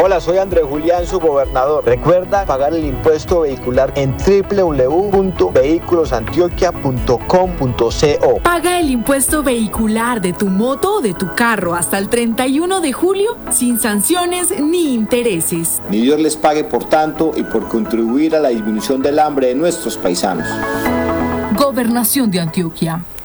Hola, soy Andrés Julián, su gobernador. Recuerda pagar el impuesto vehicular en www.vehiculosantioquia.com.co. Paga el impuesto vehicular de tu moto o de tu carro hasta el 31 de julio sin sanciones ni intereses. Ni Dios les pague por tanto y por contribuir a la disminución del hambre de nuestros paisanos. Gobernación de Antioquia.